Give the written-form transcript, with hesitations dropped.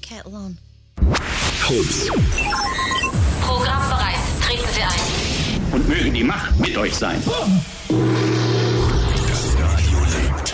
kettle on. Puls. Programm bereit. Treten Sie ein. Und mögen die Macht mit euch sein.